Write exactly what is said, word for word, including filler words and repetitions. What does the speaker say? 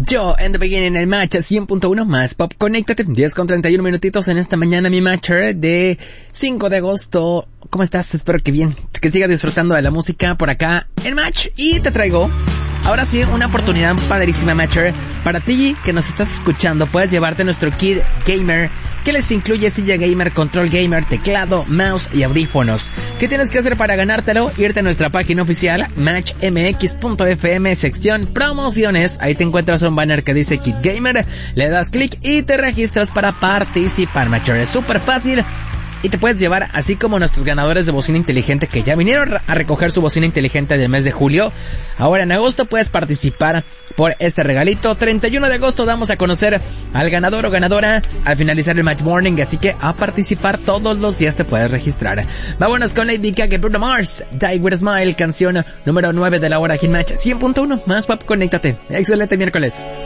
Yo, en the beginning, el match cien punto uno más pop. Conéctate, diez con treinta y uno minutitos en esta mañana, mi matcher de cinco de agosto. ¿Cómo estás? Espero que bien, que sigas disfrutando de la música por acá en Match. Y te traigo, ahora sí, una oportunidad padrísima, matcher. Para ti que nos estás escuchando, puedes llevarte nuestro kit gamer, que les incluye silla gamer, control gamer, teclado, mouse y audífonos. ¿Qué tienes que hacer para ganártelo? Irte a nuestra página oficial, match m x punto f m, sección promociones. Ahí te encuentras un banner que dice kit gamer, le das clic y te registras para participar, matcher. Es súper fácil. Y te puedes llevar, así como nuestros ganadores de bocina inteligente que ya vinieron a recoger su bocina inteligente del mes de julio. Ahora en agosto puedes participar por este regalito. treinta y uno de agosto damos a conocer al ganador o ganadora al finalizar el Match Morning, así que a participar todos los días te puedes registrar. Vámonos con Lady Gaga y Bruno Mars, Die With A Smile, canción número nueve de la hora aquí en Match cien punto uno más pop. Conéctate. Excelente miércoles.